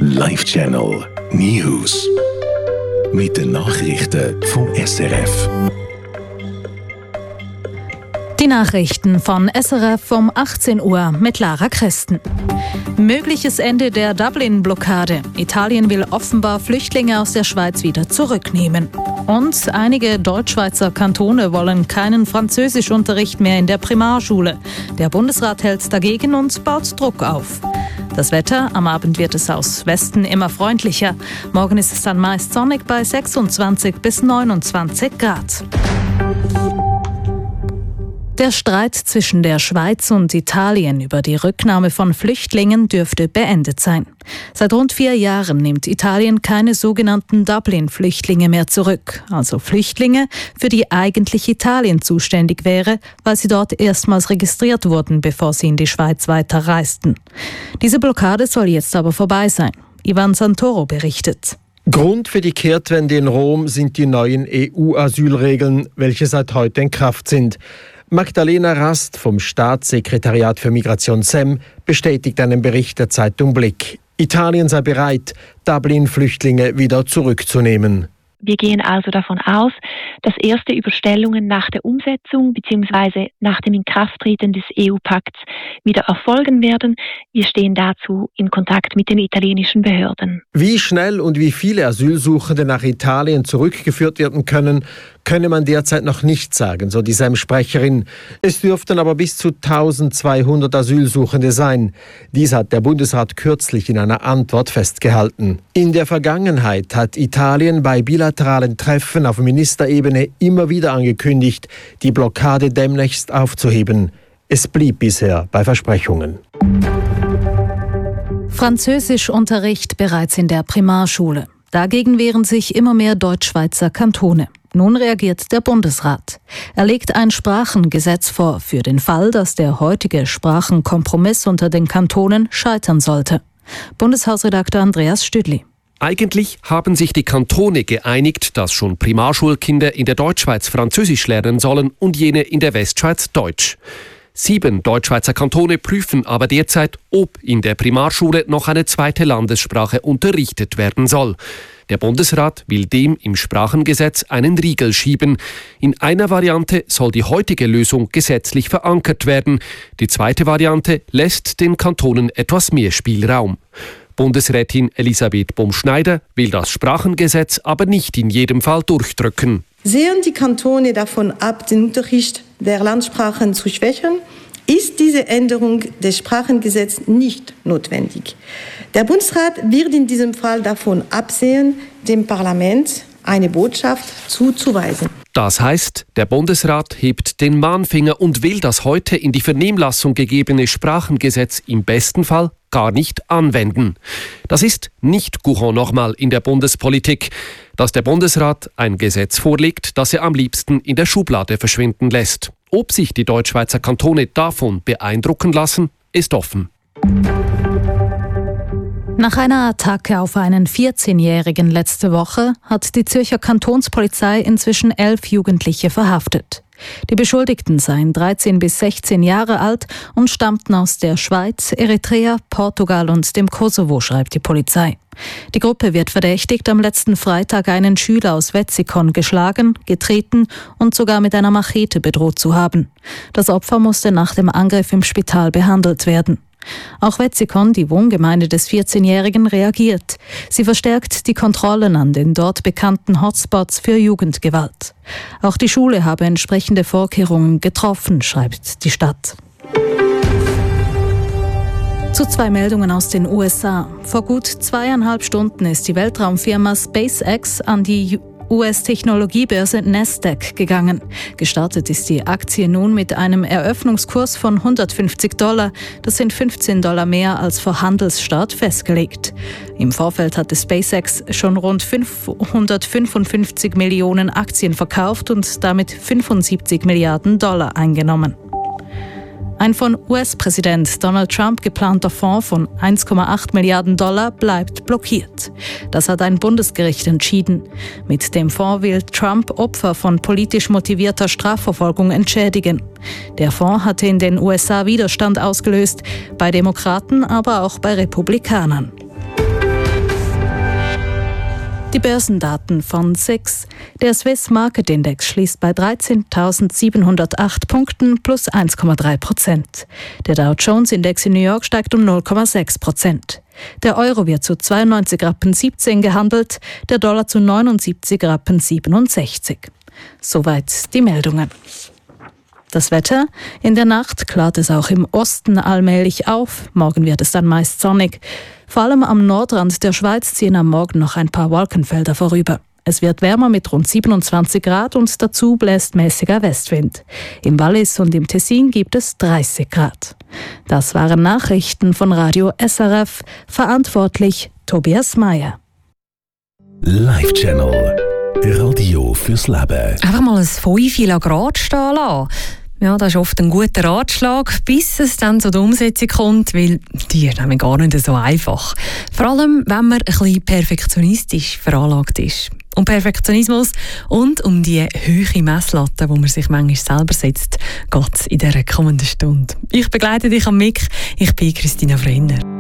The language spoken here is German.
Live-Channel News. Mit den Nachrichten vom SRF. Die Nachrichten von SRF um 18 Uhr mit Lara Christen. Mögliches Ende der Dublin-Blockade. Italien will offenbar Flüchtlinge aus der Schweiz wieder zurücknehmen. Und einige Deutschschweizer Kantone wollen keinen Französischunterricht mehr in der Primarschule. Der Bundesrat hält dagegen und baut Druck auf. Das Wetter, am Abend wird es aus Westen immer freundlicher. Morgen ist es dann meist sonnig bei 26 bis 29 Grad. Der Streit zwischen der Schweiz und Italien über die Rücknahme von Flüchtlingen dürfte beendet sein. Seit rund 4 Jahren nimmt Italien keine sogenannten Dublin-Flüchtlinge mehr zurück, also Flüchtlinge, für die eigentlich Italien zuständig wäre, weil sie dort erstmals registriert wurden, bevor sie in die Schweiz weiterreisten. Diese Blockade soll jetzt aber vorbei sein. Ivan Santoro berichtet. Grund für die Kehrtwende in Rom sind die neuen EU-Asylregeln, welche seit heute in Kraft sind. Magdalena Rast vom Staatssekretariat für Migration SEM bestätigt einen Bericht der Zeitung Blick. Italien sei bereit, Dublin-Flüchtlinge wieder zurückzunehmen. Wir gehen also davon aus, dass erste Überstellungen nach der Umsetzung bzw. nach dem Inkrafttreten des EU-Pakts wieder erfolgen werden. Wir stehen dazu in Kontakt mit den italienischen Behörden. Wie schnell und wie viele Asylsuchende nach Italien zurückgeführt werden können, könne man derzeit noch nicht sagen, so die SEM-Sprecherin. Es dürften aber bis zu 1200 Asylsuchende sein. Dies hat der Bundesrat kürzlich in einer Antwort festgehalten. In der Vergangenheit hat Italien bei bilateralen Treffen auf Ministerebene immer wieder angekündigt, die Blockade demnächst aufzuheben. Es blieb bisher bei Versprechungen. Französischunterricht bereits in der Primarschule. Dagegen wehren sich immer mehr Deutschschweizer Kantone. Nun reagiert der Bundesrat. Er legt ein Sprachengesetz vor für den Fall, dass der heutige Sprachenkompromiss unter den Kantonen scheitern sollte. Bundeshausredakteur Andreas Stüdli. Eigentlich haben sich die Kantone geeinigt, dass schon Primarschulkinder in der Deutschschweiz Französisch lernen sollen und jene in der Westschweiz Deutsch. 7 Deutschschweizer Kantone prüfen aber derzeit, ob in der Primarschule noch eine zweite Landessprache unterrichtet werden soll. Der Bundesrat will dem im Sprachengesetz einen Riegel schieben. In einer Variante soll die heutige Lösung gesetzlich verankert werden. Die zweite Variante lässt den Kantonen etwas mehr Spielraum. Bundesrätin Elisabeth Bumschneider will das Sprachengesetz aber nicht in jedem Fall durchdrücken. Sehen die Kantone davon ab, den Unterricht der Landessprachen zu schwächen, ist diese Änderung des Sprachengesetzes nicht notwendig. Der Bundesrat wird in diesem Fall davon absehen, dem Parlament eine Botschaft zuzuweisen. Das heißt, der Bundesrat hebt den Mahnfinger und will das heute in die Vernehmlassung gegebene Sprachengesetz im besten Fall gar nicht anwenden. Das ist nicht Courant normal in der Bundespolitik, dass der Bundesrat ein Gesetz vorlegt, das er am liebsten in der Schublade verschwinden lässt. Ob sich die Deutschschweizer Kantone davon beeindrucken lassen, ist offen. Nach einer Attacke auf einen 14-Jährigen letzte Woche hat die Zürcher Kantonspolizei inzwischen 11 Jugendliche verhaftet. Die Beschuldigten seien 13 bis 16 Jahre alt und stammten aus der Schweiz, Eritrea, Portugal und dem Kosovo, schreibt die Polizei. Die Gruppe wird verdächtigt, am letzten Freitag einen Schüler aus Wetzikon geschlagen, getreten und sogar mit einer Machete bedroht zu haben. Das Opfer musste nach dem Angriff im Spital behandelt werden. Auch Wetzikon, die Wohngemeinde des 14-Jährigen, reagiert. Sie verstärkt die Kontrollen an den dort bekannten Hotspots für Jugendgewalt. Auch die Schule habe entsprechende Vorkehrungen getroffen, schreibt die Stadt. Zu 2 Meldungen aus den USA. Vor gut 2,5 Stunden ist die Weltraumfirma SpaceX an die US-Technologiebörse Nasdaq gegangen. Gestartet ist die Aktie nun mit einem Eröffnungskurs von $150. Das sind $15 mehr als vor Handelsstart festgelegt. Im Vorfeld hatte SpaceX schon rund 555 Millionen Aktien verkauft und damit $75 Milliarden eingenommen. Ein von US-Präsident Donald Trump geplanter Fonds von $1,8 Milliarden bleibt blockiert. Das hat ein Bundesgericht entschieden. Mit dem Fonds will Trump Opfer von politisch motivierter Strafverfolgung entschädigen. Der Fonds hatte in den USA Widerstand ausgelöst, bei Demokraten, aber auch bei Republikanern. Die Börsendaten von SIX. Der Swiss Market Index schließt bei 13.708 Punkten plus 1,3%. Der Dow Jones Index in New York steigt um 0,6%. Der Euro wird zu 92,17 Rappen gehandelt, der Dollar zu 79,67 Rappen. Soweit die Meldungen. Das Wetter. In der Nacht klart es auch im Osten allmählich auf. Morgen wird es dann meist sonnig. Vor allem am Nordrand der Schweiz ziehen am Morgen noch ein paar Wolkenfelder vorüber. Es wird wärmer mit rund 27 Grad und dazu bläst mäßiger Westwind. Im Wallis und im Tessin gibt es 30 Grad. Das waren Nachrichten von Radio SRF. Verantwortlich Tobias Meyer. Live Channel. Radio fürs Leben. Einfach mal ein 5 Grad stehen lassen. Ja, das ist oft ein guter Ratschlag, bis es dann zu der Umsetzung kommt, weil die ist nämlich gar nicht so einfach. Vor allem, wenn man ein bisschen perfektionistisch veranlagt ist. Um Perfektionismus und um die hohe Messlatte, die man sich manchmal selber setzt, geht es in dieser kommenden Stunde. Ich begleite dich am Mic. Ich bin Christina Brenner.